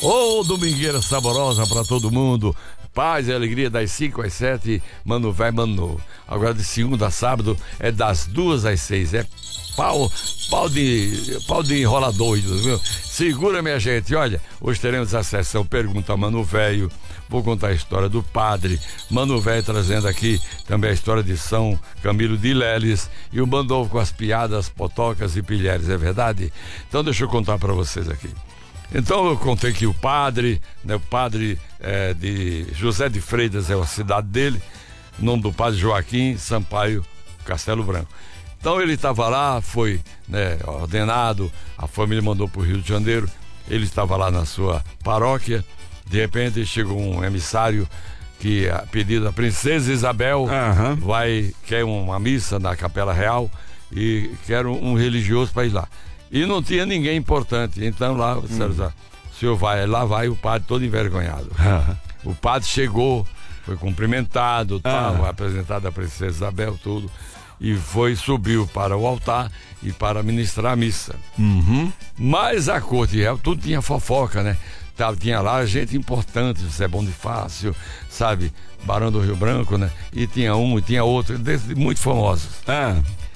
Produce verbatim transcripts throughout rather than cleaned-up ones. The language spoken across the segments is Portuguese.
Ô, oh, domingueira saborosa pra todo mundo. Paz e alegria das cinco às sete, Mano Véi, Mano Novo. Agora de segunda a sábado é das duas às seis. É pau, pau de, pau de enrolador, viu? Segura, minha gente. Olha, hoje teremos a sessão Pergunta Mano Velho. Vou contar a história do padre. Mano Velho trazendo aqui também a história de São Camilo de Leles. E o Mano Novo com as piadas, potocas e pilheres, é verdade? Então deixa eu contar pra vocês aqui. Então eu contei que o padre, né, o padre é, de José de Freitas é a cidade dele, o nome do padre Joaquim Sampaio Castelo Branco. Então ele estava lá, foi, né, ordenado, a família mandou para o Rio de Janeiro, ele estava lá na sua paróquia, de repente chegou um emissário que, a pedido da princesa Isabel, uhum. vai, quer uma missa na Capela Real e quer um, um religioso para ir lá. E não tinha ninguém importante. Então lá, hum. o senhor vai, lá vai o padre todo envergonhado. O padre chegou, foi cumprimentado, tal, ah. apresentado a princesa Isabel, tudo. E foi, subiu para o altar e para ministrar a missa. Uhum. Mas a corte real, tudo tinha fofoca, né? Tava, tinha lá gente importante, Zé Bonifácio, sabe? Barão do Rio Branco, né? E tinha um e tinha outro, desses muito famosos. Ah.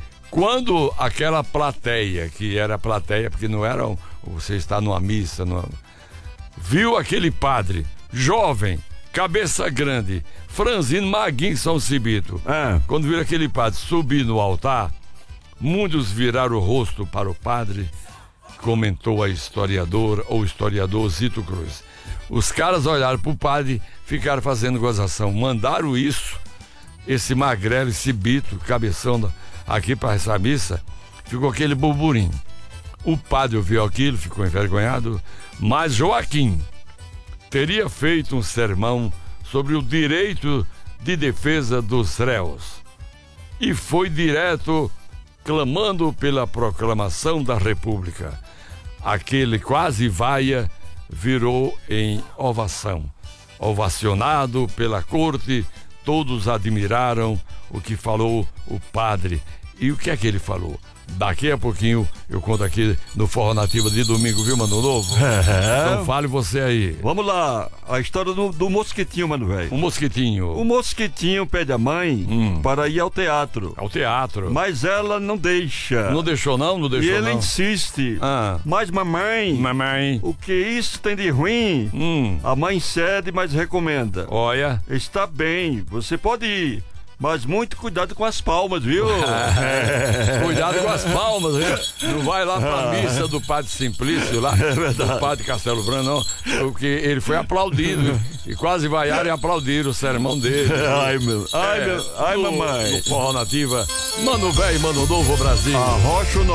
Quando aquela plateia, que era plateia, porque não era um, você está numa missa, numa, viu aquele padre, jovem, cabeça grande, franzino, maguinho, São Cibito. Ah. Quando viram aquele padre subir no altar, muitos viraram o rosto para o padre, comentou a historiadora ou historiador Zito Cruz. Os caras olharam para o padre, ficaram fazendo gozação, mandaram isso, esse magrelo, esse bito, cabeção da aqui para essa missa, ficou aquele burburinho. O padre ouviu aquilo, ficou envergonhado, mas Joaquim teria feito um sermão sobre o direito de defesa dos réus e foi direto clamando pela proclamação da República. Aquele quase vaia virou em ovação. Ovacionado pela corte, todos admiraram o que falou o padre. E o que é que ele falou? Daqui a pouquinho eu conto aqui no Forró Nativa de domingo, viu, Mano Novo? É. Então fale você aí. Vamos lá, a história do, do mosquitinho, Mano Velho. O mosquitinho. O mosquitinho pede a mãe hum. para ir ao teatro. Ao teatro. Mas ela não deixa. Não deixou não? Não deixou E ele não. insiste. Ah. Mas mamãe, mamãe, o que isso tem de ruim? Hum. A mãe cede, mas recomenda. Olha. Está bem, você pode ir. Mas muito cuidado com as palmas, viu? Cuidado com as palmas, viu? Não vai lá pra missa do padre Simplício, lá, é do padre Castelo Branco, não. Porque ele foi aplaudido. E quase vaiaram e aplaudiram o sermão dele. Ai, meu. Ai, é, meu. Ai, no, mamãe. No Forró Nativa, Mano Velho, Mano Novo, Brasil. Arrocha o